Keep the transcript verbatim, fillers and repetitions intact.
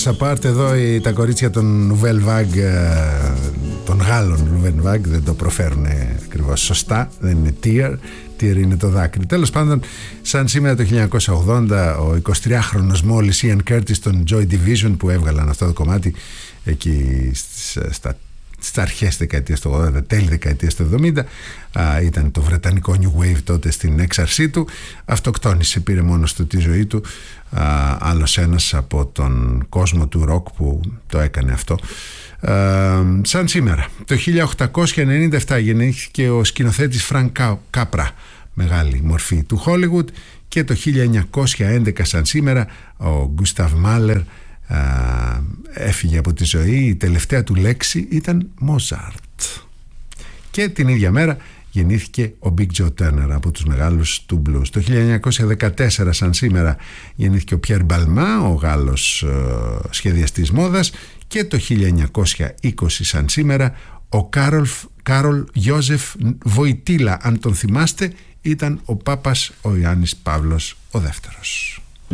Σαπάρτ εδώ οι, τα κορίτσια των Nouvelle Vague, των Γάλλων Nouvelle Vague, δεν το προφέρουν ακριβώς σωστά, δεν είναι tear, tear είναι το δάκρυ. Τέλος πάντων, σαν σήμερα το χίλια εννιακόσια ογδόντα, ο εικοσιτριάχρονος μόλις Ian Curtis των Joy Division, που έβγαλαν αυτό το κομμάτι εκεί στα στις αρχές δεκαετίας του ογδόντα, τέλη δεκαετίας του εβδομήντα, α, ήταν το βρετανικό New Wave τότε στην έξαρσή του, αυτοκτόνησε, πήρε μόνος του τη ζωή του, α, άλλος ένας από τον κόσμο του ροκ που το έκανε αυτό. Α, σαν σήμερα το χίλια οκτακόσια ενενήντα επτά γεννήθηκε ο σκηνοθέτης Φρανκ Κάπρα, μεγάλη μορφή του Hollywood, και το χίλια εννιακόσια έντεκα σαν σήμερα ο Γκούσταβ Μάλερ έφυγε από τη ζωή. Η τελευταία του λέξη ήταν Mozart. Και την ίδια μέρα γεννήθηκε ο Big Joe Turner, από τους μεγάλους του blues. Το χίλια εννιακόσια δεκατέσσερα σαν σήμερα γεννήθηκε ο Pierre Balmain, ο Γάλλος ε, σχεδιαστής μόδας, και το χίλια εννιακόσια είκοσι σαν σήμερα ο Κάρολ, Κάρολ Γιώζεφ Βοητήλα, αν τον θυμάστε, ήταν ο Πάπας ο Ιωάννης Παύλος ο δεύτερος.